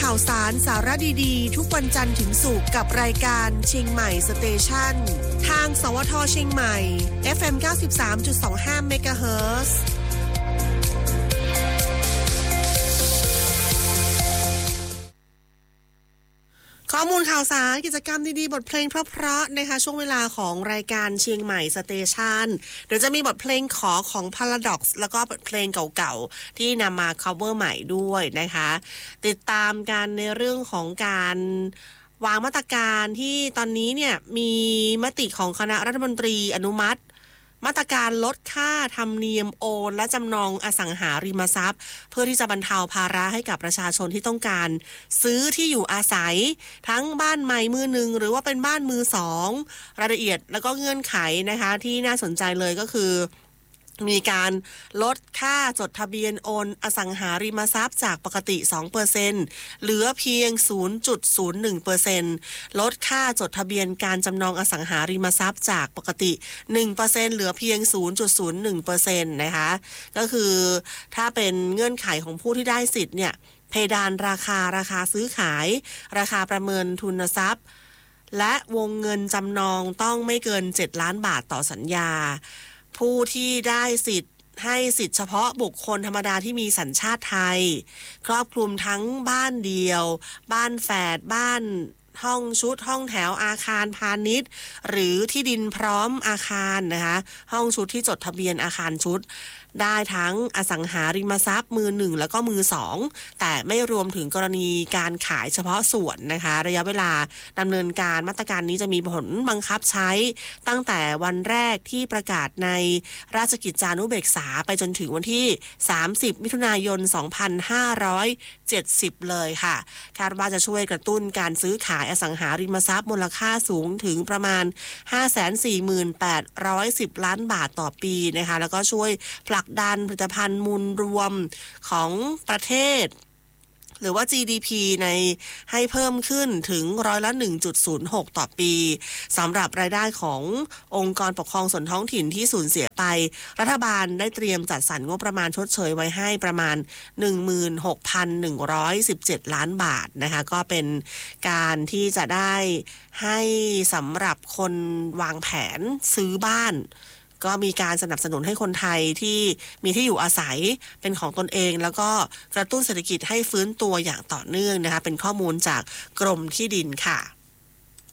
าวสารสาระดีๆทุกวันจันทร์ถึงศุกร์กับรายการเชียงใหม่สเตชันทางสวทเชียงใหม่ FM 93.25 เมกะเฮิรตซ์ข้อมูลข่าวสารกิจกรรมดีๆบทเพลงเพราะๆนะคะช่วงเวลาของรายการเชียงใหม่สเตชันเดี๋ยวจะมีบทเพลงของ Paradox แล้วก็บทเพลงเก่าๆที่นำมา cover ใหม่ด้วยนะคะติดตามกันในเรื่องของการวางมาตรการที่ตอนนี้เนี่ยมีมติของคณะรัฐมนตรีอนุมัติมาตรการลดค่าธรรมเนียมโอนและจำนองอสังหาริมทรัพย์เพื่อที่จะบรรเทาภาระให้กับประชาชนที่ต้องการซื้อที่อยู่อาศัยทั้งบ้านใหม่มือหนึ่งหรือว่าเป็นบ้านมือสองรายละเอียดแล้วก็เงื่อนไขนะคะที่น่าสนใจเลยก็คือมีการลดค่าจดทะเบียนโอนอสังหาริมทรัพย์จากปกติ 2% เหลือเพียง 0.01% ลดค่าจดทะเบียนการจำนองอสังหาริมทรัพย์จากปกติ 1% เหลือเพียง 0.01% นะคะก็คือถ้าเป็นเงื่อนไขของผู้ที่ได้สิทธิ์เนี่ยเพดานราคาซื้อขายราคาประเมินทุนทรัพย์และวงเงินจำนองต้องไม่เกิน7ล้านบาทต่อสัญญาผู้ที่ได้สิทธิ์ให้สิทธิ์เฉพาะบุคคลธรรมดาที่มีสัญชาติไทยครอบคลุมทั้งบ้านเดียวบ้านแฝดบ้านห้องชุดห้องแถวอาคารพาณิชย์หรือที่ดินพร้อมอาคารนะคะห้องชุดที่จดทะเบียนอาคารชุดได้ทั้งอสังหาริมทรัพย์มือหนึ่งแล้วก็มือสองแต่ไม่รวมถึงกรณีการขายเฉพาะส่วนนะคะระยะเวลาดำเนินการมาตรการนี้จะมีผลบังคับใช้ตั้งแต่วันแรกที่ประกาศในราชกิจจานุเบกษาไปจนถึงวันที่30มิถุนายน2570เลยค่ะคาดว่าจะช่วยกระตุ้นการซื้อขายอสังหาริมทรัพย์มูลค่าสูงถึงประมาณ 548,10 ล้านบาทต่อปีนะคะแล้วก็ช่วยผลักดันผลิตภัณฑ์มูลรวมของประเทศหรือว่า GDP ให้เพิ่มขึ้นถึง106%ต่อปีสำหรับรายได้ขององค์กรปกครองส่วนท้องถิ่นที่สูญเสียไปรัฐบาลได้เตรียมจัดสรรงบประมาณชดเชยไว้ให้ประมาณ 16,117 ล้านบาทนะคะก็เป็นการที่จะได้ให้สำหรับคนวางแผนซื้อบ้านก็มีการสนับสนุนให้คนไทยที่มีที่อยู่อาศัยเป็นของตนเองแล้วก็กระตุ้นเศรษฐกิจให้ฟื้นตัวอย่างต่อเนื่องนะคะเป็นข้อมูลจากกรมที่ดินค่ะ